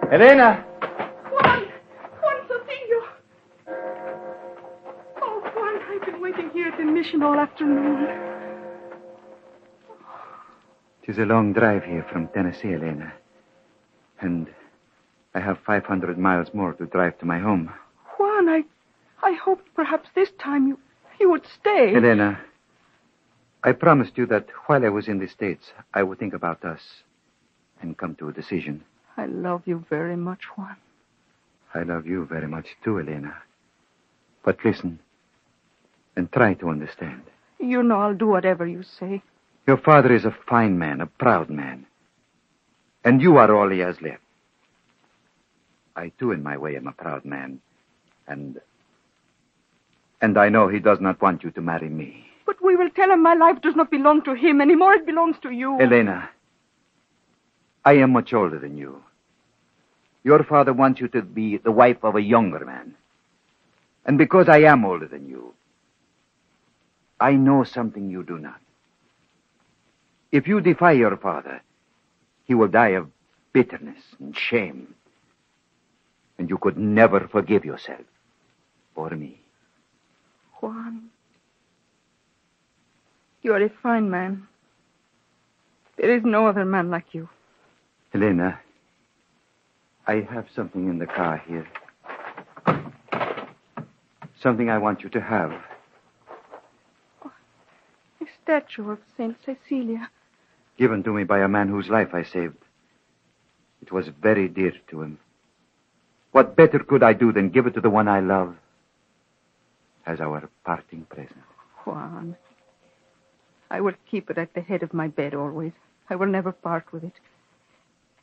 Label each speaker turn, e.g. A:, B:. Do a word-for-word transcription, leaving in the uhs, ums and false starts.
A: Elena!
B: Juan! Juan Sotillo! Oh, Juan, I've been waiting here at the mission all afternoon.
A: It is a long drive here from Tennessee, Elena. And I have five hundred miles more to drive to my home.
B: Juan, I... I hoped perhaps this time you... you would stay.
A: Elena, I promised you that while I was in the States, I would think about us and come to a decision.
B: I love you very much, Juan.
A: I love you very much too, Elena. But listen and try to understand.
B: You know I'll do whatever you say.
A: Your father is a fine man, a proud man. And you are all he has left. I, too, in my way, am a proud man. And... And I know he does not want you to marry me.
B: But we will tell him my life does not belong to him anymore. It belongs to you.
A: Elena, I am much older than you. Your father wants you to be the wife of a younger man. And because I am older than you, I know something you do not. If you defy your father, he will die of bitterness and shame. And you could never forgive yourself for me.
B: Juan, you are a fine man. There is no other man like you.
A: Elena, I have something in the car here. Something I want you to have.
B: Oh, a statue of Saint Cecilia.
A: Given to me by a man whose life I saved. It was very dear to him. What better could I do than give it to the one I love as our parting present?
B: Juan, I will keep it at the head of my bed always. I will never part with it.